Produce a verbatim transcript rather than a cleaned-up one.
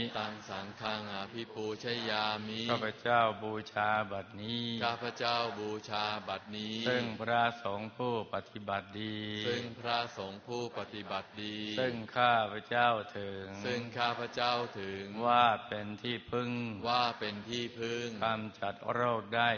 ตังสังฆังอภิปูชยามิข้าพเจ้าบูชาบัดนี้ข้าพเจ้าบูชาบัดนี้ซึ่งพระสงฆ์ผู้ปฏิบัติดีซึ่งพระสงฆ์ผู้ปฏิบัติดีซึ่งข้าพเจ้าถึงซึ่งข้าพเจ้าถึงว่าเป็นที่พึ่งว่าเป็นที่พึ่งกำจัดโรคได้